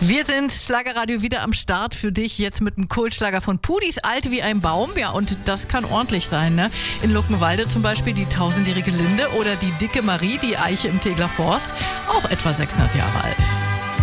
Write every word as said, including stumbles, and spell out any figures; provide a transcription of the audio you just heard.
Wir sind Schlagerradio wieder am Start für dich, jetzt mit einem Kultschlager von Pudis, alt wie ein Baum. Ja, und das kann ordentlich sein, ne? In Luckenwalde zum Beispiel die tausendjährige Linde oder die dicke Marie, die Eiche im Tegeler Forst, auch etwa sechshundert Jahre alt.